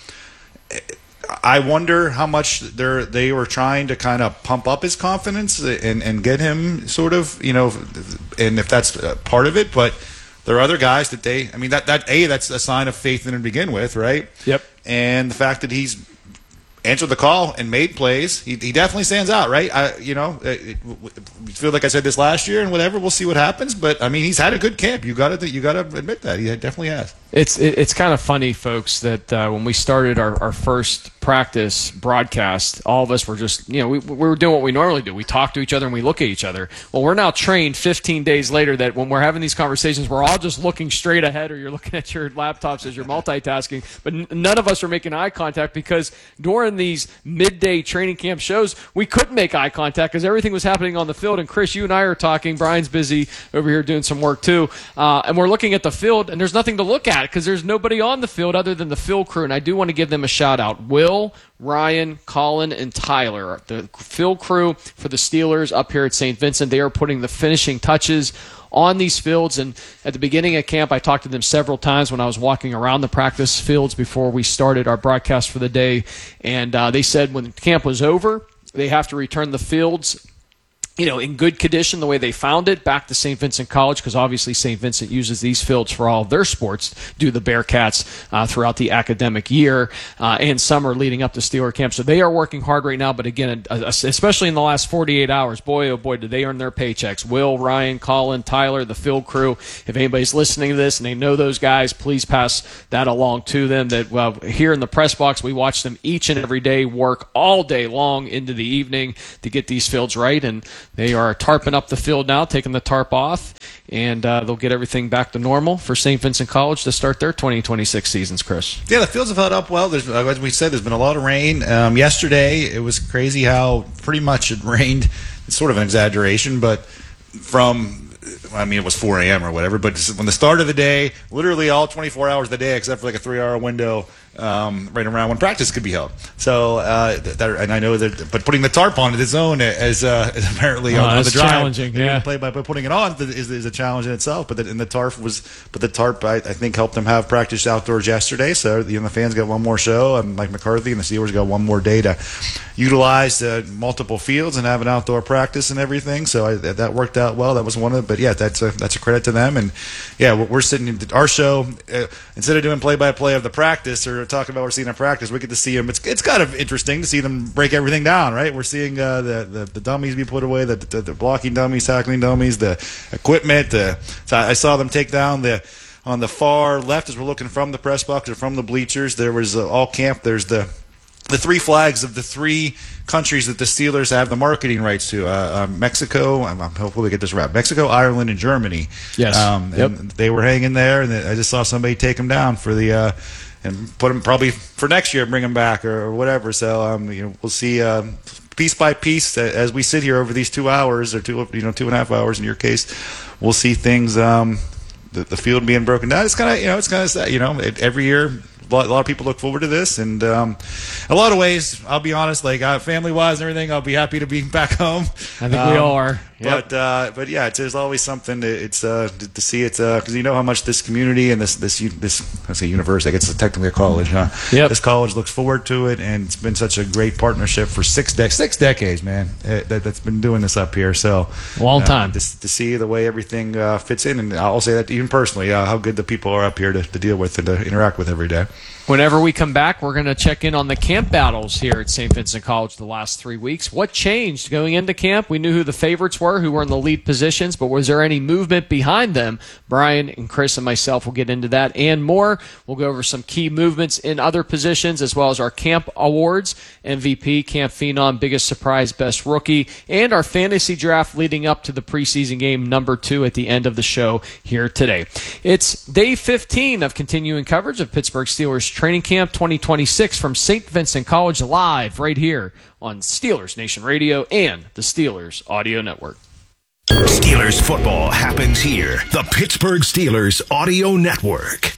I wonder how much they were trying to kind of pump up his confidence and get him sort of, and if that's part of it. But there are other guys that that's a sign of faith in him to begin with, right? Yep. And the fact that he's answered the call and made plays, he definitely stands out, right? Feel like I said this last year and whatever. We'll see what happens, but I mean, he's had a good camp. You got to admit that he definitely has. It's kind of funny, folks, that when we started our first practice broadcast, all of us were just, we were doing what we normally do. We talk to each other and we look at each other. Well, we're now trained 15 days later that when we're having these conversations, we're all just looking straight ahead, or you're looking at your laptops as you're multitasking. But none of us are making eye contact because during these midday training camp shows, we couldn't make eye contact because everything was happening on the field. And Chris, you and I are talking. Brian's busy over here doing some work too. And we're looking at the field, and there's nothing to look at because there's nobody on the field other than the field crew. And I do want to give them a shout out. Will, Ryan, Colin, and Tyler, the field crew for the Steelers up here at St. Vincent. They are putting the finishing touches on these fields. And at the beginning of camp, I talked to them several times when I was walking around the practice fields before we started our broadcast for the day. And they said when camp was over, they have to return the fields in good condition the way they found it, back to St. Vincent College, because obviously St. Vincent uses these fields for all of their sports, do the Bearcats throughout the academic year and summer leading up to Steeler camp. So they are working hard right now, but again, especially in the last 48 hours, boy, oh boy, did they earn their paychecks. Will, Ryan, Colin, Tyler, the field crew. If anybody's listening to this and they know those guys, please pass that along to them. That here in the press box, we watch them each and every day work all day long into the evening to get these fields right, and they are tarping up the field now, taking the tarp off, and they'll get everything back to normal for St. Vincent College to start their 2026 seasons, Chris. Yeah, the fields have held up well. As we said, there's been a lot of rain. Yesterday, it was crazy how pretty much it rained. It's sort of an exaggeration, but it was 4 a.m. or whatever, but when the start of the day, literally all 24 hours of the day, except for like a 3-hour window, right around when practice could be held. So, and I know that, but putting the tarp on its own is apparently on the drive. Challenging, yeah. But putting it on is a challenge in itself. But the tarp I think helped them have practice outdoors yesterday. So the fans got one more show. Mike McCarthy and the Steelers got one more day to utilize multiple fields and have an outdoor practice and everything. So that worked out well. That was one of. But yeah, that's a credit to them. And yeah, we're sitting in our show instead of doing play-by-play of the practice or talking about what we're seeing in practice, we get to see them. It's kind of interesting to see them break everything down, right? We're seeing the dummies be put away, the blocking dummies, tackling dummies, the equipment. So I saw them take down on the far left as we're looking from the press box or from the bleachers. There was all camp. There's the 3 flags of the 3 countries that the Steelers have the marketing rights to. Mexico, hopefully we get this right. Mexico, Ireland, and Germany. Yes. And they were hanging there, and I just saw somebody take them down for the and put them probably for next year, bring them back or whatever. So we'll see piece by piece as we sit here over these 2 hours or 2.5 hours in your case. We'll see things. The field being broken down. It's kind of sad. Every year. A lot of people look forward to this, and a lot of ways, I'll be honest, like family-wise and everything, I'll be happy to be back home. I think we all are. Yep. But yeah, there's always something to see it because you know how much this community and this I say university, I guess it's technically a college, huh? Yep. This college looks forward to it, and it's been such a great partnership for 6 decades, man. That's been doing this up here, so long time to see the way everything fits in, and I'll say that even personally, how good the people are up here to deal with and to interact with every day. Whenever we come back, we're going to check in on the camp battles here at St. Vincent College the last 3 weeks. What changed going into camp? We knew who the favorites were, who were in the lead positions, but was there any movement behind them? Brian and Chris and myself will get into that and more. We'll go over some key movements in other positions, as well as our camp awards, MVP, Camp Phenom, Biggest Surprise, Best Rookie, and our fantasy draft leading up to the preseason game number 2 at the end of the show here today. It's day 15 of continuing coverage of Pittsburgh Steelers Training Camp 2026 from St. Vincent College, live right here on Steelers Nation Radio and the Steelers Audio Network. Steelers football happens here. The Pittsburgh Steelers Audio Network.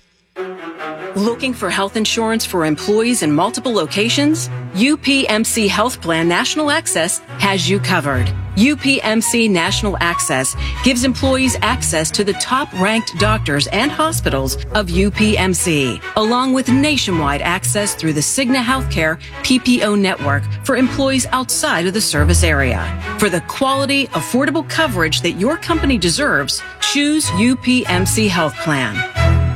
Looking for health insurance for employees in multiple locations? UPMC Health Plan National Access has you covered. UPMC National Access gives employees access to the top-ranked doctors and hospitals of UPMC, along with nationwide access through the Cigna Healthcare PPO network for employees outside of the service area. For the quality, affordable coverage that your company deserves, choose UPMC Health Plan.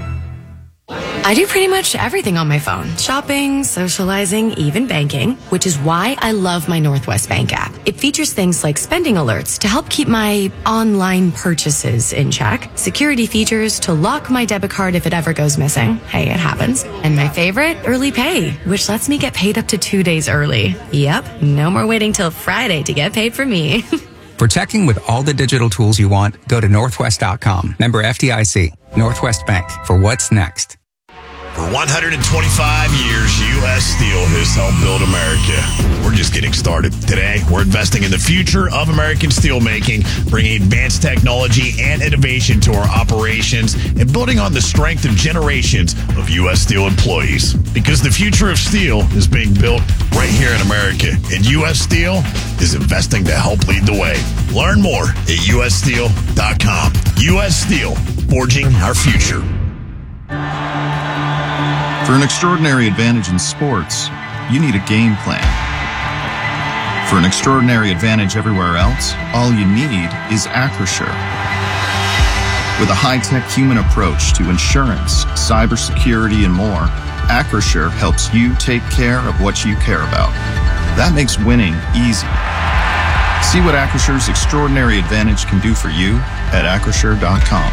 I do pretty much everything on my phone. Shopping, socializing, even banking, which is why I love my Northwest Bank app. It features things like spending alerts to help keep my online purchases in check, security features to lock my debit card if it ever goes missing. Hey, it happens. And my favorite, Early Pay, which lets me get paid up to 2 days early. Yep, no more waiting till Friday to get paid for me. For checking with all the digital tools you want, go to Northwest.com. Member FDIC. Northwest Bank. For what's next. For 125 years, U.S. Steel has helped build America. We're just getting started. Today, we're investing in the future of American steelmaking, bringing advanced technology and innovation to our operations, and building on the strength of generations of U.S. Steel employees. Because the future of steel is being built right here in America, and U.S. Steel is investing to help lead the way. Learn more at ussteel.com. U.S. Steel, forging our future. For an extraordinary advantage in sports, you need a game plan. For an extraordinary advantage everywhere else, all you need is Acrisure. With a high-tech human approach to insurance, cybersecurity, and more, Acrisure helps you take care of what you care about. That makes winning easy. See what Acrisure's extraordinary advantage can do for you at Acrisure.com.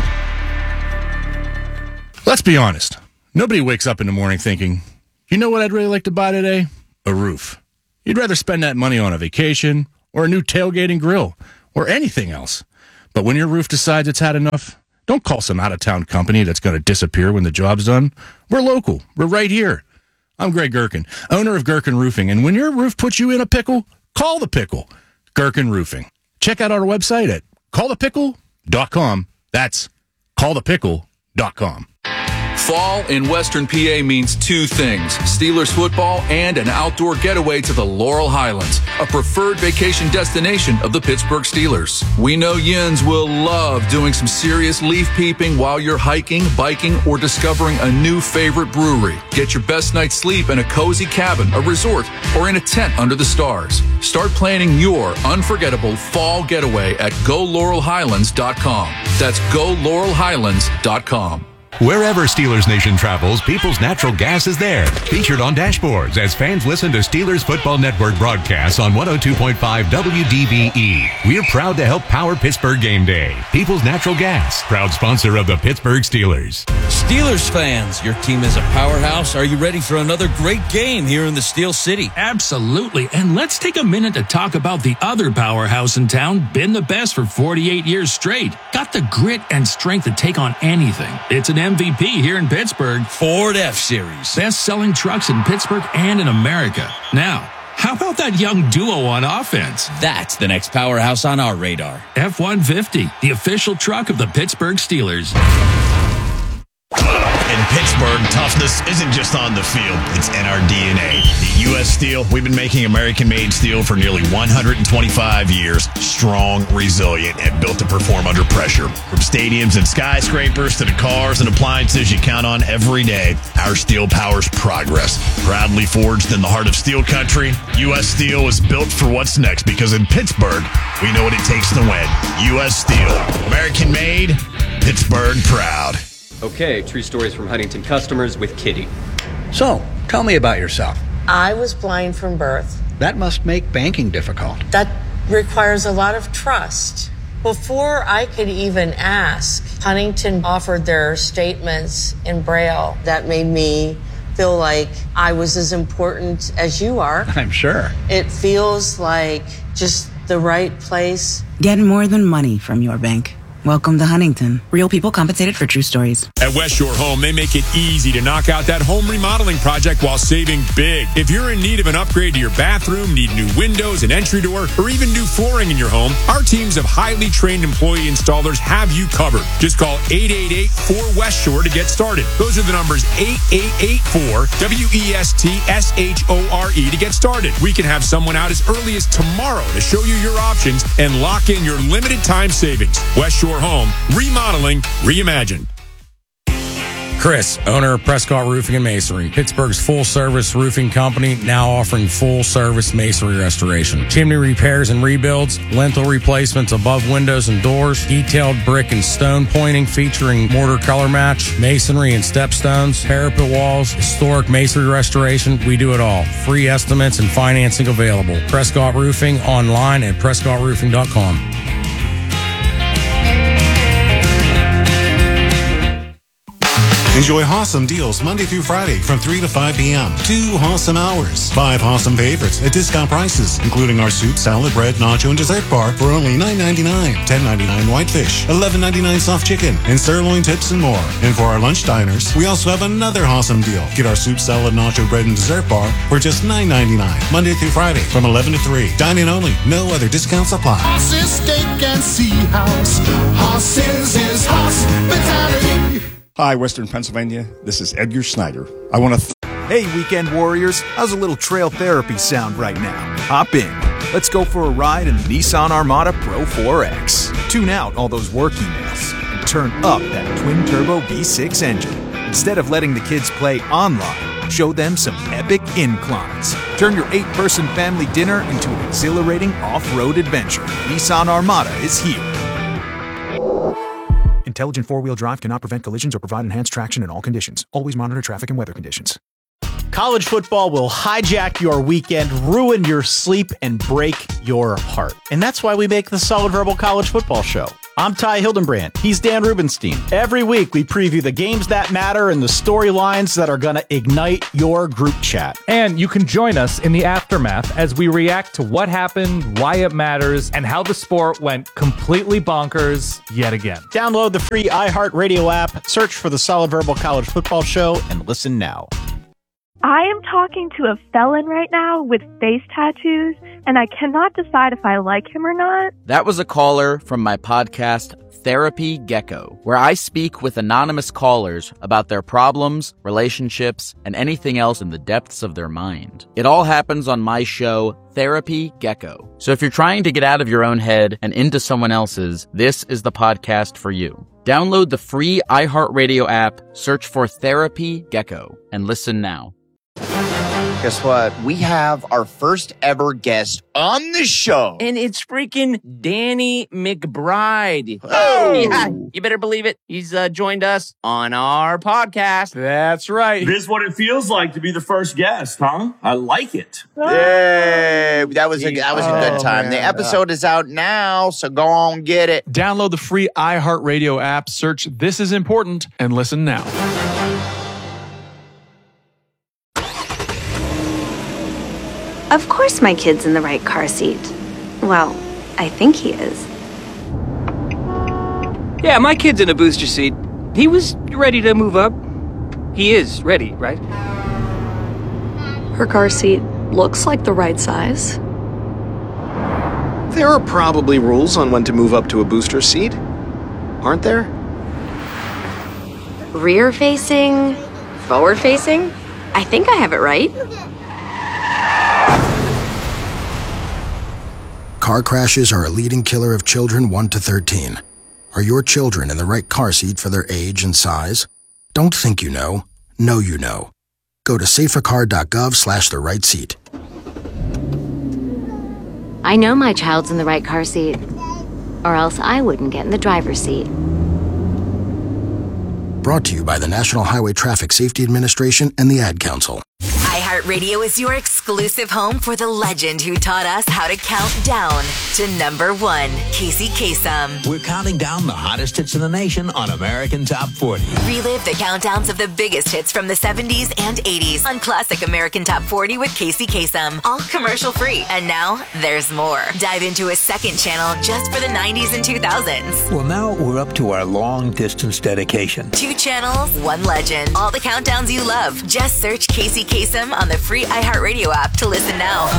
Let's be honest. Nobody wakes up in the morning thinking, you know what I'd really like to buy today? A roof. You'd rather spend that money on a vacation or a new tailgating grill or anything else. But when your roof decides it's had enough, don't call some out-of-town company that's going to disappear when the job's done. We're local. We're right here. I'm Greg Gherkin, owner of Gherkin Roofing, and when your roof puts you in a pickle, call the pickle. Gherkin Roofing. Check out our website at callthepickle.com. That's callthepickle.com. Fall in Western PA means two things: Steelers football and an outdoor getaway to the Laurel Highlands, a preferred vacation destination of the Pittsburgh Steelers. We know Yins will love doing some serious leaf peeping while you're hiking, biking, or discovering a new favorite brewery. Get your best night's sleep in a cozy cabin, a resort, or in a tent under the stars. Start planning your unforgettable fall getaway at GoLaurelHighlands.com. That's GoLaurelHighlands.com. Wherever Steelers Nation travels, People's Natural Gas is there. Featured on dashboards as fans listen to Steelers Football Network broadcasts on 102.5 WDVE. We're proud to help power Pittsburgh game day. People's Natural Gas, proud sponsor of the Pittsburgh Steelers. Steelers fans, your team is a powerhouse. Are you ready for another great game here in the Steel City? Absolutely. And let's take a minute to talk about the other powerhouse in town, been the best for 48 years straight. Got the grit and strength to take on anything. It's an MVP here in Pittsburgh. Ford F-Series. Best-selling trucks in Pittsburgh and in America. Now, how about that young duo on offense? That's the next powerhouse on our radar. F-150, the official truck of the Pittsburgh Steelers. In Pittsburgh, toughness isn't just on the field, it's in our DNA. At U.S. Steel, we've been making American-made steel for nearly 125 years. Strong, resilient, and built to perform under pressure. From stadiums and skyscrapers to the cars and appliances you count on every day, our steel powers progress. Proudly forged in the heart of steel country, U.S. Steel is built for what's next because in Pittsburgh, we know what it takes to win. U.S. Steel. American-made, Pittsburgh proud. Okay, true stories from Huntington customers with Kitty. So, tell me about yourself. I was blind from birth. That must make banking difficult. That requires a lot of trust. Before I could even ask, Huntington offered their statements in Braille. That made me feel like I was as important as you are. I'm sure. It feels like just the right place. Get more than money from your bank. Welcome to Huntington. Real people compensated for true stories. At West Shore Home, they make it easy to knock out that home remodeling project while saving big. If you're in need of an upgrade to your bathroom, need new windows, an entry door, or even new flooring in your home, our teams of highly trained employee installers have you covered. Just call 888-4West Shore to get started. Those are the numbers 8884-WESTSHORE to get started. We can have someone out as early as tomorrow to show you your options and lock in your limited time savings. West Shore Home, remodeling, reimagined. Chris, owner of Prescott Roofing and Masonry, Pittsburgh's full-service roofing company, now offering full-service masonry restoration. Chimney repairs and rebuilds, lintel replacements above windows and doors, detailed brick and stone pointing featuring mortar color match, masonry and stepstones, parapet walls, historic masonry restoration. We do it all. Free estimates and financing available. Prescott Roofing online at PrescottRoofing.com. Enjoy awesome deals Monday through Friday from 3 to 5 p.m. 2 awesome hours. 5 awesome favorites at discount prices, including our soup, salad, bread, nacho, and dessert bar for only $9.99. $10.99 whitefish, $11.99 soft chicken, and sirloin tips and more. And for our lunch diners, we also have another awesome deal. Get our soup, salad, nacho, bread, and dessert bar for just $9.99. Monday through Friday from 11 to 3. Dine-in only. No other discounts apply. Horses, steak, and sea house. Horses is hospitality. Hi, Western Pennsylvania. This is Edgar Snyder. I want to Hey, weekend warriors. How's a little trail therapy sound right now? Hop in. Let's go for a ride in the Nissan Armada Pro 4X. Tune out all those work emails and turn up that twin-turbo V6 engine. Instead of letting the kids play online, show them some epic inclines. Turn your 8-person family dinner into an exhilarating off-road adventure. Nissan Armada is here. Intelligent four-wheel drive cannot prevent collisions or provide enhanced traction in all conditions. Always monitor traffic and weather conditions. College football will hijack your weekend, ruin your sleep, and break your heart. And that's why we make the Solid Verbal College Football Show. I'm Ty Hildenbrand. He's Dan Rubenstein. Every week, we preview the games that matter and the storylines that are going to ignite your group chat. And you can join us in the aftermath as we react to what happened, why it matters, and how the sport went completely bonkers yet again. Download the free iHeartRadio app, search for the Solid Verbal College Football Show, and listen now. I am talking to a felon right now with face tattoos, and I cannot decide if I like him or not. That was a caller from my podcast, Therapy Gecko, where I speak with anonymous callers about their problems, relationships, and anything else in the depths of their mind. It all happens on my show, Therapy Gecko. So if you're trying to get out of your own head and into someone else's, this is the podcast for you. Download the free iHeartRadio app, search for Therapy Gecko, and listen now. Guess what? We have our first ever guest on the show. And it's freaking Danny McBride. Oh! Yeah, you better believe it. He's joined us on our podcast. That's right. This is what it feels like to be the first guest, huh? I like it. Yay! That was a good time. Man. The episode is out now, so go on get it. Download the free iHeartRadio app, search This Is Important, and listen now. Of course my kid's in the right car seat. Well, I think he is. Yeah, my kid's in a booster seat. He was ready to move up. He is ready, right? Her car seat looks like the right size. There are probably rules on when to move up to a booster seat, aren't there? Rear facing, forward facing. I think I have it right. Car crashes are a leading killer of children 1 to 13. Are your children in the right car seat for their age and size? Don't think you know. Know you know. Go to safercar.gov/the right seat. I know my child's in the right car seat, or else I wouldn't get in the driver's seat. Brought to you by the National Highway Traffic Safety Administration and the Ad Council. iHeartRadio is your exclusive home for the legend who taught us how to count down to number one, Casey Kasem. We're counting down the hottest hits in the nation on American Top 40. Relive the countdowns of the biggest hits from the 70s and 80s on Classic American Top 40 with Casey Kasem. All commercial free. And now there's more. Dive into a second channel just for the 90s and 2000s. Well, now we're up to our long distance dedication. 2 channels, 1 legend. All the countdowns you love. Just search Casey Kasem on the free iHeartRadio app to listen now.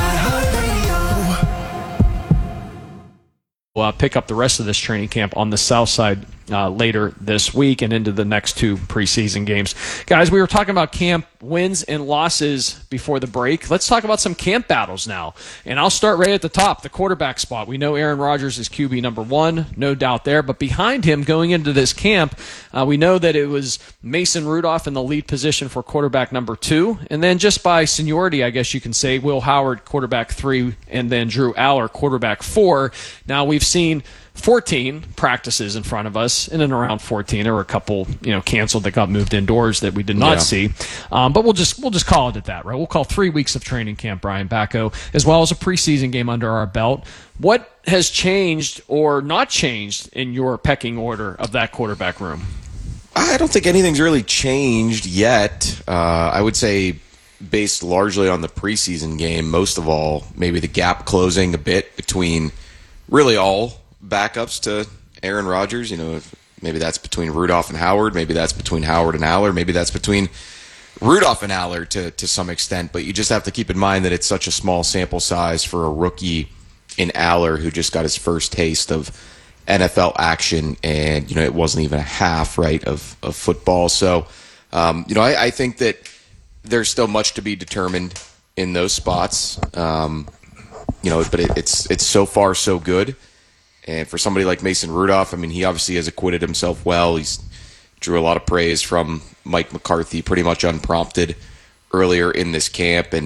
We'll pick up the rest of this training camp on the south side later this week and into the next 2 preseason games. Guys, we were talking about camp wins and losses before the break. Let's talk about some camp battles now. And I'll start right at the top, the quarterback spot. We know Aaron Rodgers is QB number 1, no doubt there. But behind him, going into this camp, we know that it was Mason Rudolph in the lead position for quarterback number 2. And then just by seniority, I guess you can say, Will Howard, quarterback 3, and then Drew Aller, quarterback 4. Now we've seen 14 practices in front of us, and then around 14 there were a couple, canceled that got moved indoors that we did not see. But we'll just call it at that, right? We'll call 3 weeks of training camp, Brian Bacco, as well as a preseason game under our belt. What has changed or not changed in your pecking order of that quarterback room? I don't think anything's really changed yet. I would say based largely on the preseason game, most of all, maybe the gap closing a bit between really all backups to Aaron Rodgers. Maybe that's between Rudolph and Howard. Maybe that's between Howard and Aller. Maybe that's between Rudolph and Aller to some extent. But you just have to keep in mind that it's such a small sample size for a rookie in Aller who just got his first taste of NFL action, and it wasn't even a half, right, of football. So I think that there's still much to be determined in those spots. But it's so far so good. And for somebody like Mason Rudolph, he obviously has acquitted himself well. He's drew a lot of praise from Mike McCarthy, pretty much unprompted earlier in this camp. And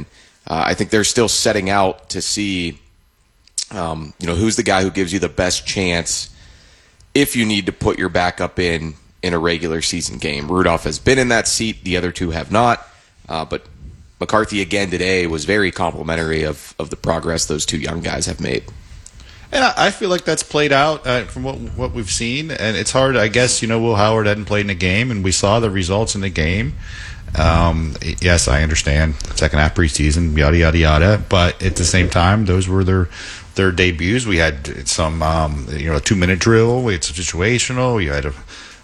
I think they're still setting out to see, who's the guy who gives you the best chance if you need to put your backup in a regular season game. Rudolph has been in that seat. The other two have not. But McCarthy again today was very complimentary of the progress those two young guys have made. And I feel like that's played out from what we've seen. And it's hard, I guess, Will Howard hadn't played in a game, and we saw the results in the game. Yes, I understand. Second half preseason, yada, yada, yada. But at the same time, those were their debuts. We had some, a 2-minute drill. We had some situational. You had